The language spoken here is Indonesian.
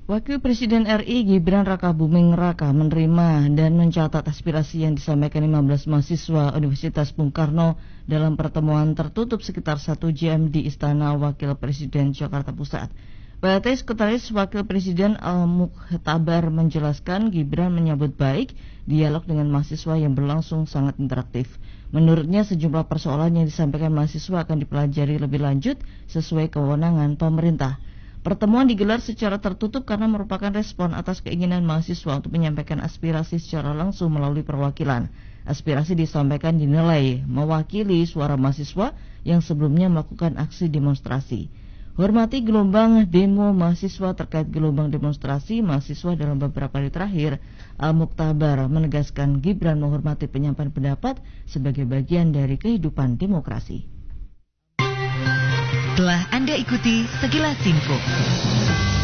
Wakil Presiden RI Gibran Rakabuming Raka menerima dan mencatat aspirasi yang disampaikan 15 mahasiswa Universitas Bung Karno dalam pertemuan tertutup sekitar 1 jam di Istana Wakil Presiden Jakarta Pusat. PLT Sekretaris Wakil Presiden Al-Mukhtabar menjelaskan Gibran menyambut baik dialog dengan mahasiswa yang berlangsung sangat interaktif. Menurutnya sejumlah persoalan yang disampaikan mahasiswa akan dipelajari lebih lanjut sesuai kewenangan pemerintah. Pertemuan digelar secara tertutup karena merupakan respon atas keinginan mahasiswa untuk menyampaikan aspirasi secara langsung melalui perwakilan. Aspirasi disampaikan dinilai mewakili suara mahasiswa yang sebelumnya melakukan aksi demonstrasi. Hormati gelombang demo mahasiswa terkait gelombang demonstrasi mahasiswa dalam beberapa hari terakhir, Al-Mukhtabar menegaskan Gibran menghormati penyampaian pendapat sebagai bagian dari kehidupan demokrasi. Telah Anda ikuti Sekilas Info.